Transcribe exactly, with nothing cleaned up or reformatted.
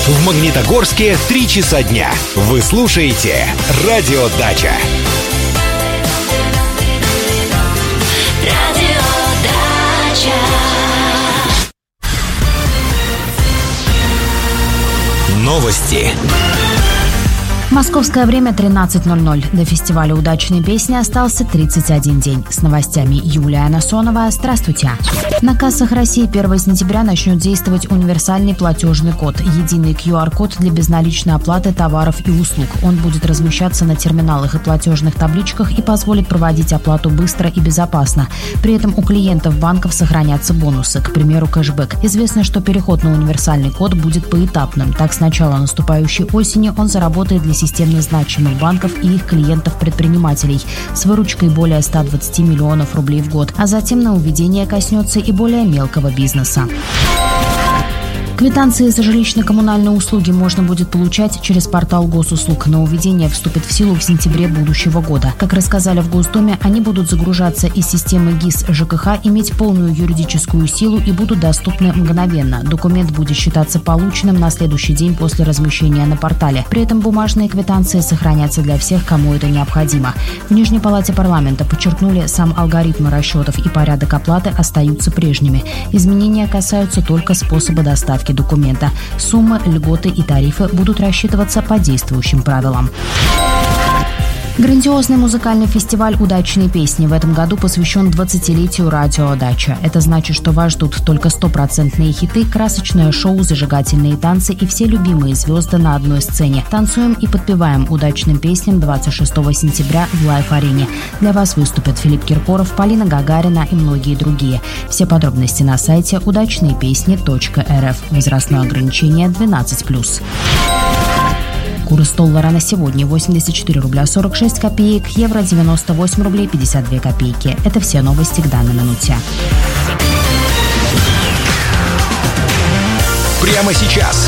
В Магнитогорске три часа дня. Вы слушаете «Радио Дача». Новости. Московское время тринадцать ноль ноль. До фестиваля «Удачные песни» остался тридцать один день. С новостями Юлия Анасонова. Здравствуйте. На кассах России первого сентября начнет действовать универсальный платежный код. Единый ку ар-код для безналичной оплаты товаров и услуг. Он будет размещаться на терминалах и платежных табличках и позволит проводить оплату быстро и безопасно. При этом у клиентов банков сохранятся бонусы, к примеру, кэшбэк. Известно, что переход на универсальный код будет поэтапным. Так, с начала наступающей осени он заработает для системно значимых банков и их клиентов-предпринимателей с выручкой более ста двадцати миллионов рублей в год, а затем на уведение коснется и более мелкого бизнеса. Квитанции за жилищно-коммунальные услуги можно будет получать через портал госуслуг. Нововведение вступит в силу в сентябре будущего года. Как рассказали в Госдуме, они будут загружаться из системы ГИС ЖКХ, иметь полную юридическую силу и будут доступны мгновенно. Документ будет считаться полученным на следующий день после размещения на портале. При этом бумажные квитанции сохранятся для всех, кому это необходимо. В Нижней палате парламента подчеркнули, сам алгоритм расчетов и порядок оплаты остаются прежними. Изменения касаются только способа доставки документа. Суммы, льготы и тарифы будут рассчитываться по действующим правилам. Грандиозный музыкальный фестиваль «Удачные песни» в этом году посвящен двадцатилетию радио «Дача». Это значит, что вас ждут только стопроцентные хиты, красочное шоу, зажигательные танцы и все любимые звезды на одной сцене. Танцуем и подпеваем удачным песням двадцать шестого сентября в Лайв-арене. Для вас выступят Филипп Киркоров, Полина Гагарина и многие другие. Все подробности на сайте удачные песни точка эр эф. Возрастное ограничение двенадцать плюс. Курс доллара на сегодня восемьдесят четыре рубля сорок шесть копеек, евро девяносто восемь рублей пятьдесят две копейки. Это все новости к данной минуте. Прямо сейчас